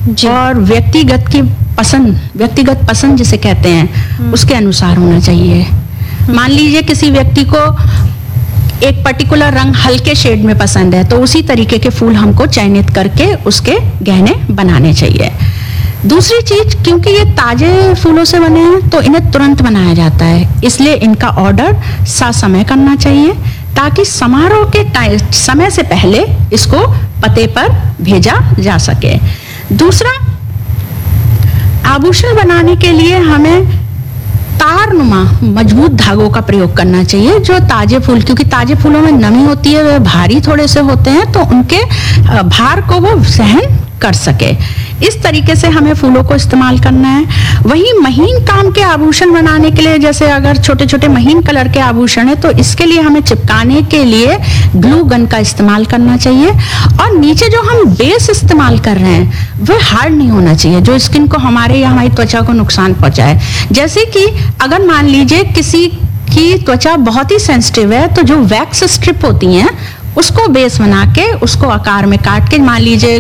और व्यक्तिगत पसंद जिसे कहते हैं उसके अनुसार होना चाहिए। मान लीजिए किसी व्यक्ति को एक पर्टिकुलर रंग हल्के शेड में पसंद है, तो उसी तरीके के फूल हमको चयनित करके उसके गहने बनाने चाहिए। दूसरी चीज, क्योंकि ये ताजे फूलों से बने हैं तो इन्हें तुरंत बनाया जाता है, इसलिए इनका ऑर्डर समय करना चाहिए ताकि समारोह के समय से पहले इसको पते पर भेजा जा सके। दूसरा, आभूषण बनाने के लिए हमें तारनुमा मजबूत धागों का प्रयोग करना चाहिए। जो ताजे फूल, क्योंकि ताजे फूलों में नमी होती है, वे भारी थोड़े से होते हैं, तो उनके भार को वो सहन कर सके, इस तरीके से हमें फूलों को इस्तेमाल करना है। वहीं महीन काम के आभूषण बनाने के लिए, जैसे अगर छोटे छोटे महीन कलर के आभूषण है, तो इसके लिए हमें चिपकाने के लिए ग्लू गन का इस्तेमाल करना चाहिए। और नीचे जो हम बेस इस्तेमाल कर रहे हैं वह हार्ड नहीं होना चाहिए, जो स्किन को हमारे या हमारी त्वचा को नुकसान पहुंचाए। जैसे कि अगर मान लीजिए किसी की त्वचा बहुत ही सेंसिटिव है, तो जो वैक्स स्ट्रिप होती हैं उसको बेस बना के उसको आकार में काट के, मान लीजिए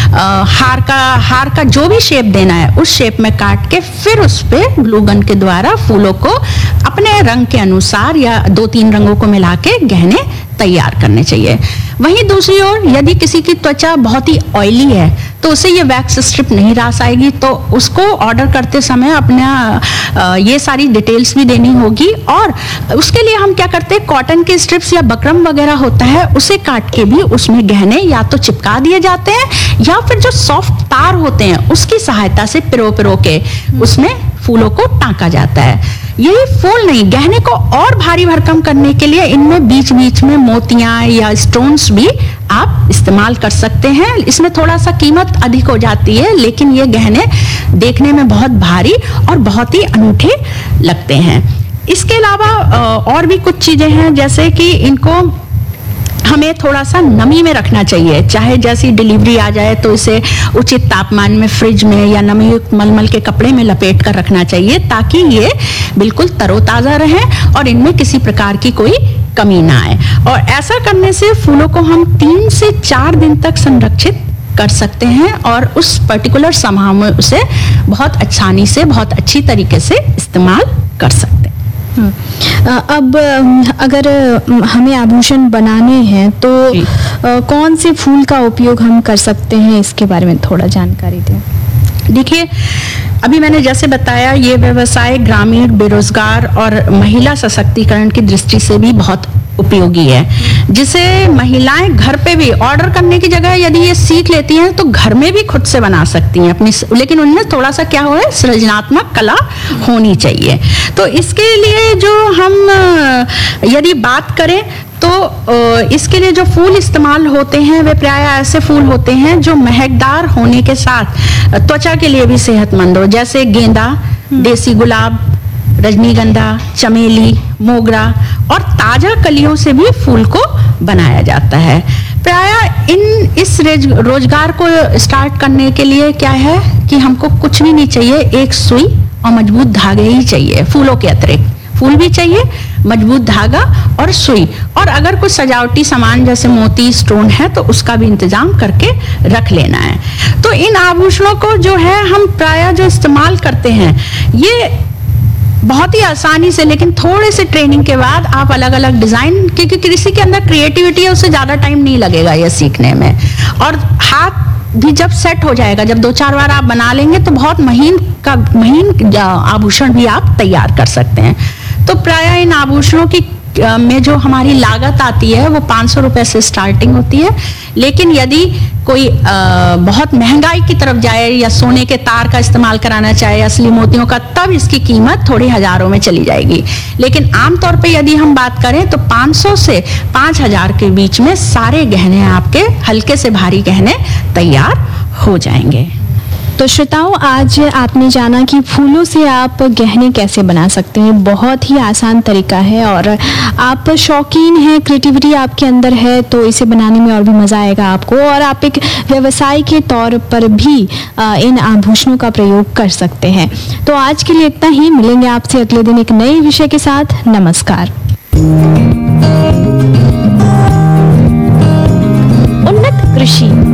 हार का जो भी शेप देना है उस शेप में काट के फिर उस पे ग्लू गन के द्वारा फूलों को अपने रंग के अनुसार या 2-3 रंगों को मिला के गहने तैयार करने चाहिए। वहीं दूसरी ओर यदि किसी की त्वचा बहुत ही ऑयली है तो उसे ये वैक्स स्ट्रिप नहीं रास आएगी, तो उसको ऑर्डर करते समय अपना ये सारी डिटेल्स भी देनी होगी। और उसके लिए हम क्या करते हैं, कॉटन के स्ट्रिप्स या बकरम वगैरह होता है उसे काट के भी उसमें गहने या तो चिपका दिए जाते हैं या फिर जो सॉफ्ट तार होते हैं उसकी सहायता से पिरो के उसमें फूलों को टांका जाता है। यही फूल नहीं, गहने को और भारी भरकम करने के लिए इनमें बीच बीच में मोतियां या स्टोन्स भी आप इस्तेमाल कर सकते हैं। इसमें थोड़ा सा कीमत अधिक हो जाती है, लेकिन ये गहने देखने में बहुत भारी और बहुत ही अनूठे लगते हैं। इसके अलावा और भी कुछ चीजें हैं, जैसे कि इनको हमें थोड़ा सा नमी में रखना चाहिए। चाहे जैसी डिलीवरी आ जाए तो इसे उचित तापमान में फ्रिज में या नमी युक्त मलमल के कपड़े में लपेट कर रखना चाहिए, ताकि ये बिल्कुल तरोताजा रहे और इनमें किसी प्रकार की कोई कमी ना आए। और ऐसा करने से फूलों को हम 3 से 4 दिन तक संरक्षित कर सकते हैं और उस पर्टिकुलर समय में उसे बहुत आसानी से, बहुत अच्छी तरीके से इस्तेमाल कर सकते हैं। अब अगर हमें आभूषण बनाने हैं तो कौन से फूल का उपयोग हम कर सकते हैं, इसके बारे में थोड़ा जानकारी दें। देखिए, अभी मैंने जैसे बताया, ये व्यवसाय ग्रामीण, बेरोजगार और महिला सशक्तिकरण की दृष्टि से भी बहुत उपयोगी है, जिसे महिलाएं घर पे भी ऑर्डर करने की जगह यदि ये सीख लेती हैं तो घर में भी खुद से बना सकती हैं अपनी, लेकिन उनमें थोड़ा सा क्या हो, सृजनात्मक कला होनी चाहिए। तो इसके लिए जो हम यदि बात करें तो इसके लिए जो फूल इस्तेमाल होते हैं वे प्राय ऐसे फूल होते हैं जो महकदार होने के साथ त्वचा के लिए भी सेहतमंद हो, जैसे गेंदा, देसी गुलाब, रजनीगंधा, चमेली, मोगरा और ताजा कलियों से भी फूल को बनाया जाता है। प्राय इस रोजगार को स्टार्ट करने के लिए क्या है कि हमको कुछ भी नहीं चाहिए, एक सुई और मजबूत धागे ही चाहिए। फूलों के अतिरिक्त फूल भी चाहिए, मजबूत धागा और सुई, और अगर कुछ सजावटी सामान जैसे मोती, स्टोन है तो उसका भी इंतजाम करके रख लेना है। तो इन आभूषणों को जो है हम प्राय जो इस्तेमाल करते हैं, ये बहुत ही आसानी से, लेकिन थोड़े से ट्रेनिंग के बाद आप अलग अलग डिजाइन, क्योंकि किसी के अंदर क्रिएटिविटी है उसे ज्यादा टाइम नहीं लगेगा ये सीखने में, और हाथ भी जब सेट हो जाएगा, जब 2-4 बार आप बना लेंगे तो बहुत महीन आभूषण भी आप तैयार कर सकते हैं। तो प्राय इन आभूषणों की में जो हमारी लागत आती है वो 500 रुपए से स्टार्टिंग होती है, लेकिन यदि कोई बहुत महंगाई की तरफ जाए या सोने के तार का इस्तेमाल कराना चाहे, असली मोतियों का, तब इसकी कीमत थोड़ी हजारों में चली जाएगी। लेकिन आमतौर पे यदि हम बात करें तो 500 से 5000 के बीच में सारे गहने, आपके हल्के से भारी गहने तैयार हो जाएंगे। तो श्रोताओं, आज आपने जाना कि फूलों से आप गहने कैसे बना सकते हैं। बहुत ही आसान तरीका है, और आप शौकीन हैं, क्रिएटिविटी आपके अंदर है, तो इसे बनाने में और भी मज़ा आएगा आपको, और आप एक व्यवसाय के तौर पर भी इन आभूषणों का प्रयोग कर सकते हैं। तो आज के लिए इतना ही, मिलेंगे आपसे अगले दिन एक नए विषय के साथ। नमस्कार। उन्नत कृषि